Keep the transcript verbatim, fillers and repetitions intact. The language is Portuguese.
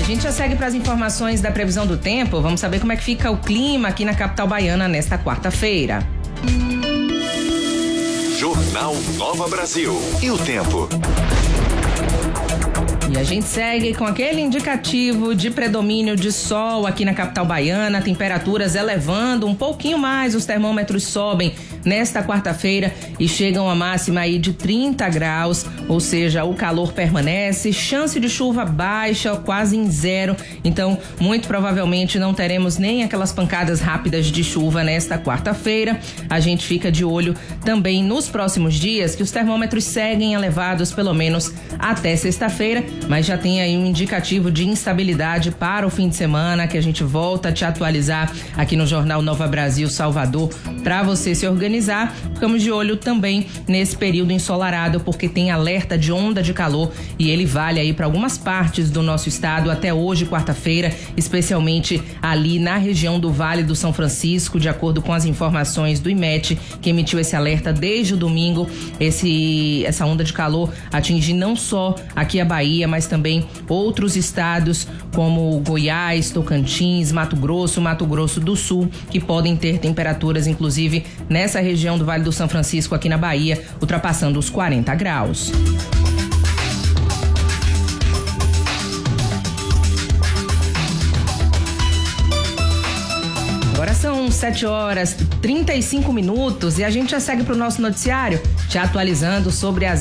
gente já segue para as informações da previsão do tempo. Vamos saber como é que fica o clima aqui na capital baiana nesta quarta-feira. Jornal Nova Brasil. E o tempo? E a gente segue com aquele indicativo de predomínio de sol aqui na capital baiana, temperaturas elevando um pouquinho mais, os termômetros sobem nesta quarta-feira e chegam a máxima aí de trinta graus, ou seja, o calor permanece, chance de chuva baixa, quase em zero, então muito provavelmente não teremos nem aquelas pancadas rápidas de chuva nesta quarta-feira. A gente fica de olho também nos próximos dias, que os termômetros seguem elevados pelo menos até sexta-feira, mas já tem aí um indicativo de instabilidade para o fim de semana, que a gente volta a te atualizar aqui no Jornal Nova Brasil Salvador, para você se organizar. Ficamos de olho também nesse período ensolarado, porque tem alerta de onda de calor e ele vale aí para algumas partes do nosso estado até hoje, quarta-feira, especialmente ali na região do Vale do São Francisco, de acordo com as informações do IMET, que emitiu esse alerta desde o domingo. Esse, essa onda de calor atinge não só aqui a Bahia, mas também outros estados como Goiás, Tocantins, Mato Grosso, Mato Grosso do Sul, que podem ter temperaturas, inclusive nessa região do Vale do São Francisco, aqui na Bahia, ultrapassando os quarenta graus. Agora são sete horas e trinta e cinco minutos e a gente já segue para o nosso noticiário, te atualizando sobre as